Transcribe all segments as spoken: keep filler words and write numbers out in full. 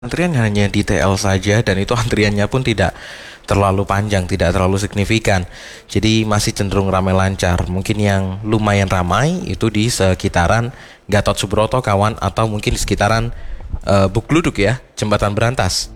Antrian hanya di T L saja dan itu antriannya pun tidak terlalu panjang, tidak terlalu signifikan. Jadi masih cenderung ramai lancar. Mungkin yang lumayan ramai itu di sekitaran Gatot Subroto kawan, atau mungkin di sekitaran uh, Bukluduk ya, Jembatan Berantas.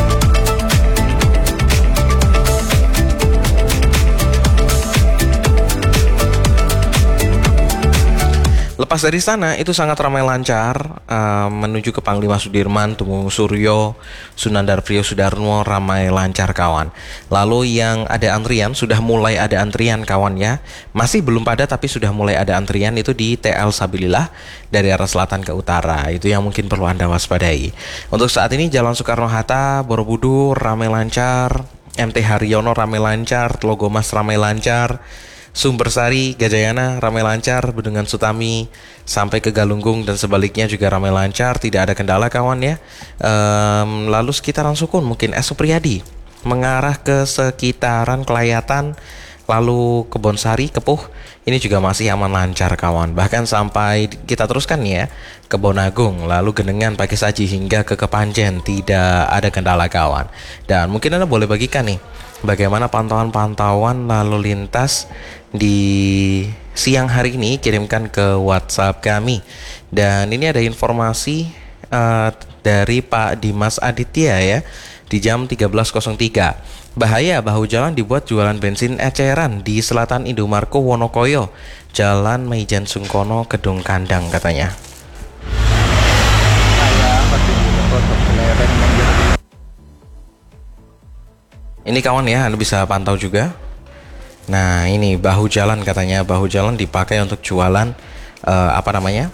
Lepas dari sana itu sangat ramai lancar, uh, menuju ke Panglima Sudirman, Tumenggung Suryo, Sunandar Priyo Sudarmo, ramai lancar kawan. Lalu yang ada antrian, sudah mulai ada antrian kawan ya. Masih belum pada tapi sudah mulai ada antrian itu di T L Sabilillah dari arah selatan ke utara. Itu yang mungkin perlu Anda waspadai. Untuk saat ini Jalan Soekarno-Hatta, Borobudur ramai lancar, M T Haryono ramai lancar, Tlogomas ramai lancar, Sumbersari, Gajayana ramai lancar, Bendungan Sutami sampai ke Galunggung dan sebaliknya juga ramai lancar, tidak ada kendala kawan ya. Ehm, lalu sekitaran Sukun mungkin S Supriyadi mengarah ke sekitaran Kelayatan, lalu Kebonsari, Kepuh ini juga masih aman lancar kawan. Bahkan sampai kita teruskan ya ke Bonagung, lalu Genengan, Pakisaji hingga ke Kepanjen tidak ada kendala kawan. Dan mungkin Anda boleh bagikan nih bagaimana pantauan-pantauan lalu lintas di siang hari ini, kirimkan ke WhatsApp kami. Dan ini ada informasi uh, dari Pak Dimas Aditya ya di jam tiga belas nol tiga. Bahaya bahu jalan dibuat jualan bensin eceran di Selatan Indomarko Wonokoyo, Jalan Maijan Sungkono, Kedung Kandang katanya. Ini kawan ya, Anda bisa pantau juga. Nah ini bahu jalan katanya, bahu jalan dipakai untuk jualan uh, apa namanya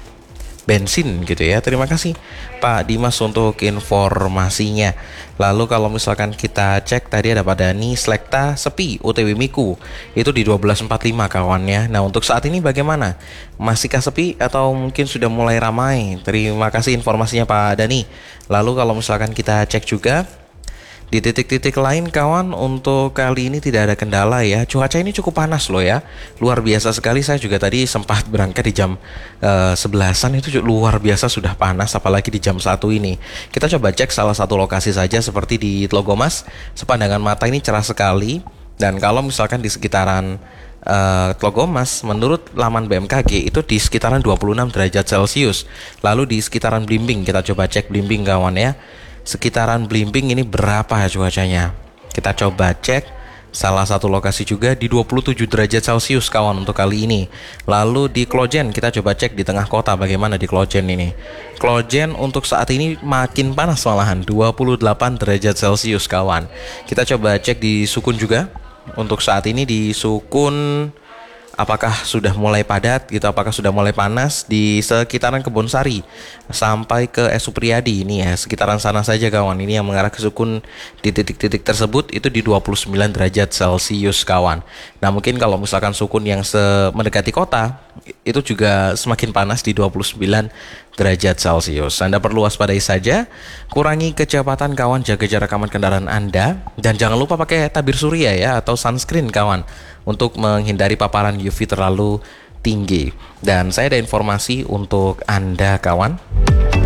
bensin gitu ya. Terima kasih Pak Dimas untuk informasinya. Lalu kalau misalkan kita cek tadi ada Pak Dani, Slekta sepi, O T W Miku itu di dua belas empat puluh lima kawannya. Nah untuk saat ini bagaimana? Masihkah sepi atau mungkin sudah mulai ramai? Terima kasih informasinya Pak Dani. Lalu kalau misalkan kita cek juga di titik-titik lain kawan, untuk kali ini tidak ada kendala ya. Cuaca ini cukup panas loh ya, luar biasa sekali. Saya juga tadi sempat berangkat di jam uh, sebelasan, itu luar biasa sudah panas, apalagi di jam satu ini. Kita coba cek salah satu lokasi saja seperti di Tlogomas. Sepandangan mata ini cerah sekali. Dan kalau misalkan di sekitaran uh, Tlogomas, menurut laman B M K G itu di sekitaran dua puluh enam derajat Celcius. Lalu di sekitaran Blimbing, kita coba cek Blimbing kawan ya. Sekitaran Blimbing ini berapa ya cuacanya? Kita coba cek salah satu lokasi juga di dua puluh tujuh derajat Celcius kawan untuk kali ini. Lalu di Klojen kita coba cek di tengah kota bagaimana di Klojen ini. Klojen untuk saat ini makin panas malahan, dua puluh delapan derajat Celcius kawan. Kita coba cek di Sukun juga. Untuk saat ini di Sukun apakah sudah mulai padat gitu, apakah sudah mulai panas di sekitaran Kebonsari sampai ke S Supriyadi ini ya, sekitaran sana saja kawan. Ini yang mengarah ke Sukun di titik-titik tersebut itu di dua puluh sembilan derajat Celcius kawan. Nah mungkin kalau misalkan Sukun yang mendekati kota itu juga semakin panas di dua puluh sembilan derajat Celcius. Anda perlu waspadai saja, kurangi kecepatan kawan, jaga jarak aman kendaraan Anda, dan jangan lupa pakai tabir surya ya atau sunscreen kawan untuk menghindari paparan U V terlalu tinggi. Dan saya ada informasi untuk Anda kawan.